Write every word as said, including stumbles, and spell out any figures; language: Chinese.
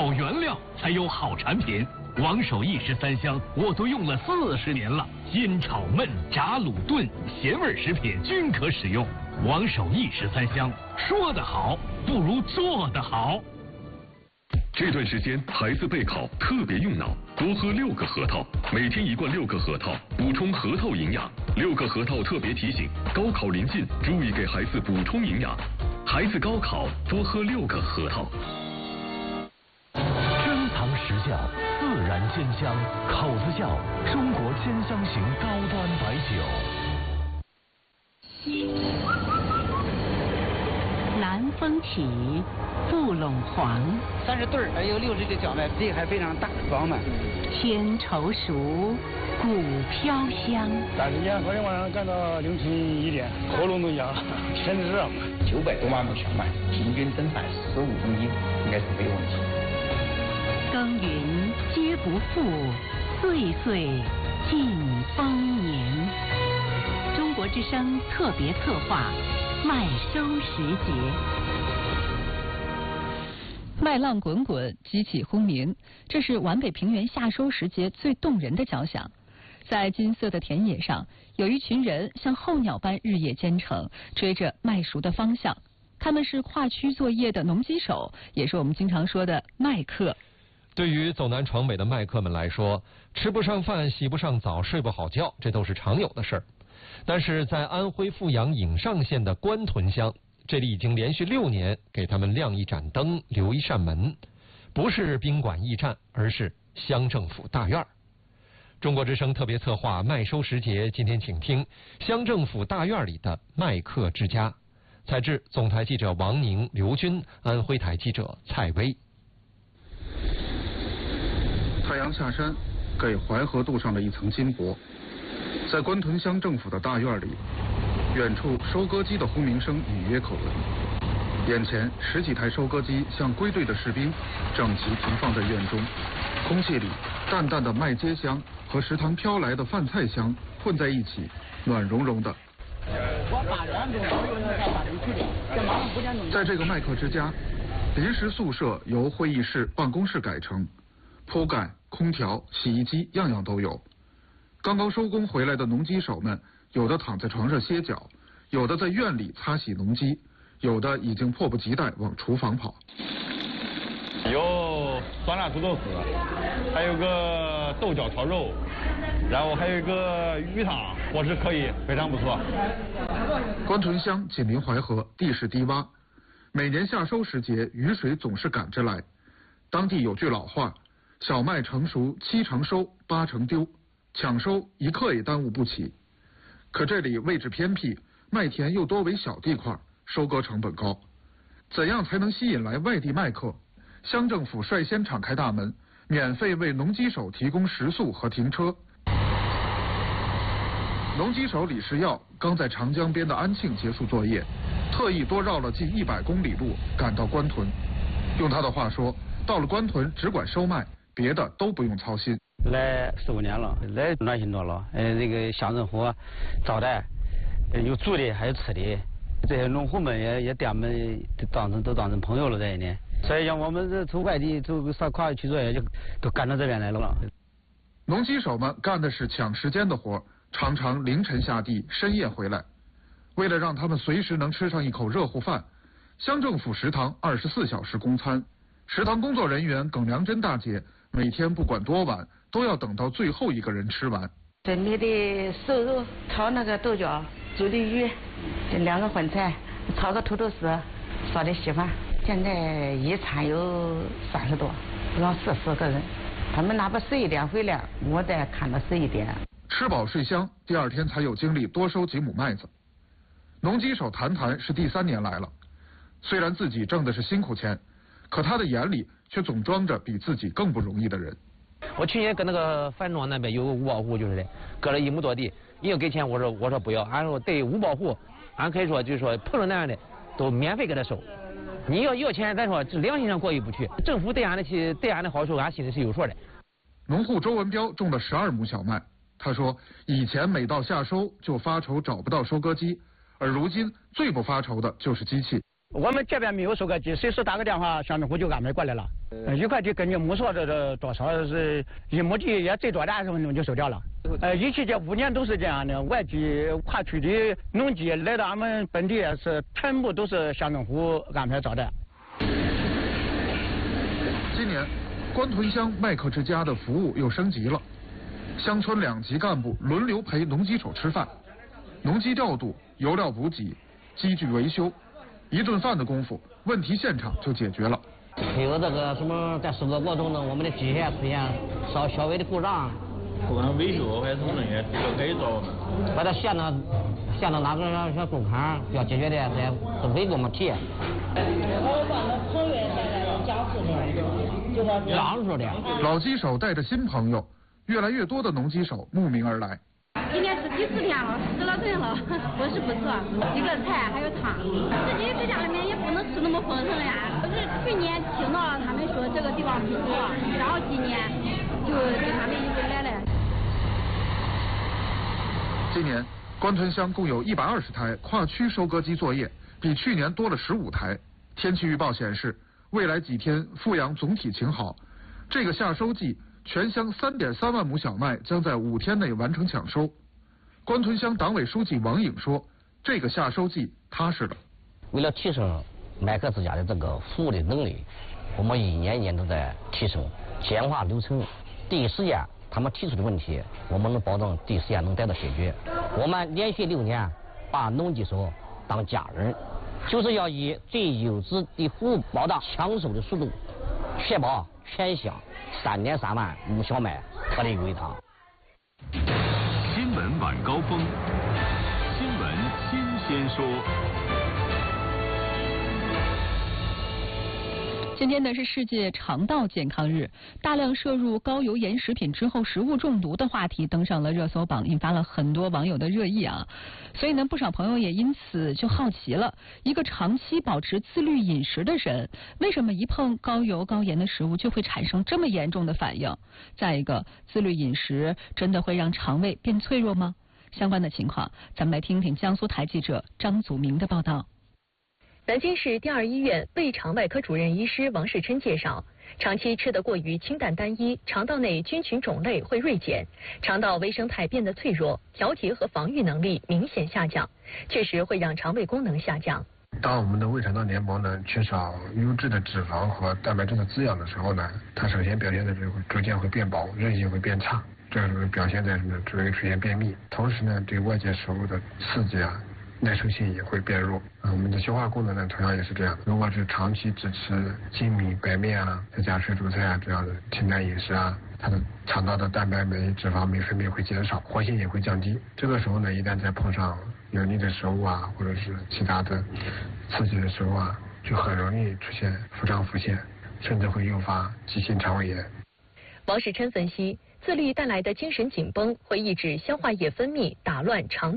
好原料才有好产品。王守义十三香我都用了四十年了，煎炒焖炸卤炖咸味食品均可使用。王守义十三香，说得好不如做得好。 这段时间孩子备考特别用脑，多喝六个核桃，每天一罐六个核桃，补充核桃营养。六个核桃特别提醒：高考临近，注意给孩子补充营养。孩子高考多喝六个核桃。 珍藏实窖，自然煎香，口子窖，中国煎香型高端白酒。 南风起，富陇黄。 三十对儿，还有六十个小麦，这还非常大饱满。 天稠熟，谷飘香。 但是呢，昨天晚上干到凌晨一点，喉咙都哑了，天热。 九百多万亩小麦，平均增产十五公斤，应该是没有问题。 耕耘皆不负，岁岁尽丰年。中国之声特别策划，麦收时节。 麦浪滚滚，激起轰鸣，这是皖北平原夏收时节最动人的交响。在金色的田野上，有一群人像候鸟般日夜兼程，追着麦熟的方向。他们是跨区作业的农机手，也是我们经常说的麦客。 对于走南闯北的麦客们来说，吃不上饭、洗不上澡、睡不好觉，这都是常有的事儿。但是在安徽阜阳颍上县的官屯乡，这里已经连续六年给他们亮一盏灯，留一扇门，不是宾馆驿站，而是乡政府大院。中国之声特别策划麦收时节，今天请听乡政府大院里的麦客之家。采制总台记者王宁、刘军，安徽台记者蔡薇。 太阳下山，给淮河镀上了一层金箔。在官屯乡政府的大院里，远处收割机的轰鸣声隐约可闻。眼前十几台收割机像归队的士兵，整齐停放在院中。空气里淡淡的麦秸香和食堂飘来的饭菜香混在一起，暖融融的。在这个麦客之家，临时宿舍由会议室、办公室改成，铺盖、空调、洗衣机样样都有。刚刚收工回来的农机手们，有的躺在床上歇脚，有的在院里擦洗农机，有的已经迫不及待往厨房跑。 有酸辣土豆丝，还有个豆角炒肉，然后还有一个鱼汤，伙食可以，非常不错。 官屯乡紧邻淮河，地势低洼，每年夏收时节，雨水总是赶着来。当地有句老话：小麦成熟七成收，八成丢，抢收一刻也耽误不起。可这里位置偏僻，麦田又多为小地块，收割成本高。怎样才能吸引来外地麦客？乡政府率先敞开大门，免费为农机手提供食宿和停车。农机手李世耀刚在长江边的安庆结束作业，特意多绕了近一百公里路赶到官屯。用他的话说，到了官屯只管收麦，别的都不用操心。 来十五年了，来暖心多了。呃，这个乡政府招待，有住的还有吃的，这些农户们也也对我们当成都当成朋友了在呢。所以像我们这从外地走上跨区作业，就都赶到这边来了。 农机手们干的是抢时间的活，常常凌晨下地，深夜回来。为了让他们随时能吃上一口热乎饭，乡政府食堂二十四小时供餐。食堂工作人员耿良珍大姐每天不管多晚，都要等到最后一个人吃完。 整理的瘦肉，炒那个豆角，煮的鱼，这两个荤菜，炒个土豆丝，烧的稀饭。现在一餐有三十多，有四十个人。他们哪怕十一点回来，我再看到十一点。 吃饱睡香，第二天才有精力多收几亩麦子。农机手谈谈是第三年来了，虽然自己挣的是辛苦钱，可他的眼里却总装着比自己更不容易的人。 我去年跟那个樊庄那边有个五保户，就是的，割了一亩多地，你要给钱，我说我说不要，俺说对五保户，俺可以说就是说碰着那样的都免费给他收。你要要钱，咱说这良心上过意不去。政府对俺的去对俺的好处，俺心里是有数的。 农户周文彪种了十二亩小麦，他说以前每到夏收就发愁找不到收割机，而如今最不发愁的就是机器。 我们这边没有收割机，随时打个电话，小农户就安排过来了。呃，一块地根据亩数这这多少是一亩地也最多的二十分钟就收掉了。呃，一期这五年都是这样的，外地跨区的农机来到俺们本地是全部都是小农户安排招待。 今年，官屯乡麦克之家的服务又升级了，乡村两级干部轮流陪农机手吃饭，农机调度、油料补给、机具维修，一顿饭的功夫，问题现场就解决了。 还有这个什么，在收割过程中，我们的机械出现稍小微的故障， 不管维修还是什么东西，都可以找我们。 把它线呢，线到哪个小沟坎要解决的，这些都可以给我们提。 我帮着朋友现在要讲述的，就说讲述的。 老机手带着新朋友，越来越多的农机手慕名而来。 今年是第四天了，十来顿了，伙食不错，几个菜还有汤。自己在家里面也不能吃那么丰盛呀。我是去年听到他们说这个地方不错，然后今年就跟他们一起来了。 今年官屯乡共有一百二十台跨区收割机作业，比去年多了十五台。天气预报显示，未来几天阜阳总体晴好。这个夏收季，全乡三点三万亩小麦将在五天内完成抢收。官屯乡党委书记王颖说：“这个夏收季踏实了。” 为了提升麦克之家的这个服务的能力，我们一年一年都在提升、简化流程，第一时间他们提出的问题，我们能保证第一时间能得到解决。我们连续六年把农机手当家人，就是要以最优质的服务保障抢收的速度，确保全乡三点三万亩小麦脱离归堂。 新闻晚高峰，新闻新鲜说。 今天呢是世界肠道健康日，大量摄入高油盐食品之后食物中毒的话题登上了热搜榜，引发了很多网友的热议啊。所以呢，不少朋友也因此就好奇了，一个长期保持自律饮食的人，为什么一碰高油高盐的食物就会产生这么严重的反应？再一个，自律饮食真的会让肠胃变脆弱吗？相关的情况，咱们来听听江苏台记者张祖明的报道。 南京市第二医院胃肠外科主任医师王世琛介绍，长期吃得过于清淡单一，肠道内菌群种类会锐减，肠道微生态变得脆弱，调节和防御能力明显下降，确实会让肠胃功能下降。 当我们的胃肠道黏膜呢缺少优质的脂肪和蛋白质的滋养的时候呢，它首先表现的就会逐渐会变薄，韧性会变差，这是表现在什么？就会出现便秘。同时呢，对外界食物的刺激啊，耐受性也会变弱。啊，我们的消化功能呢，同样也是这样。如果是长期只吃精米白面啊，再加水煮菜啊这样的清淡饮食啊，它的肠道的蛋白酶、脂肪酶分泌会减少，活性也会降低。这个时候呢，一旦再碰上油腻的食物啊，或者是其他的刺激的食物啊，就很容易出现腹胀腹泻，甚至会诱发急性肠胃炎。 王世琛分析，自律带来的精神紧绷会抑制消化液分泌，打乱肠